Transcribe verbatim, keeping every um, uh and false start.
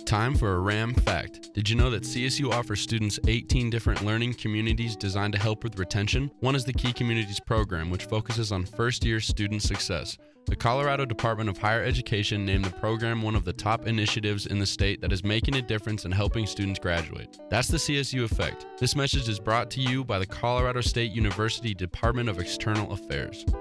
Time for a RAM fact. Did you know that C S U offers students eighteen different learning communities designed to help with retention? One is the Key Communities program, which focuses on first-year student success. The Colorado Department of Higher Education named the program one of the top initiatives in the state that is making a difference in helping students graduate. That's the C S U Effect. This message is brought to you by the Colorado State University Department of External Affairs.